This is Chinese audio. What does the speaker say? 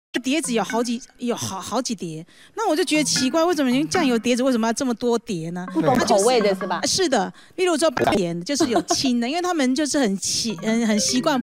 碟子有好几碟，那我就觉得奇怪，为什么酱油碟子为什么要这么多碟呢？ 不同口味的是吧？ 是的，例如说甜就是有清的，因为他们就是很习惯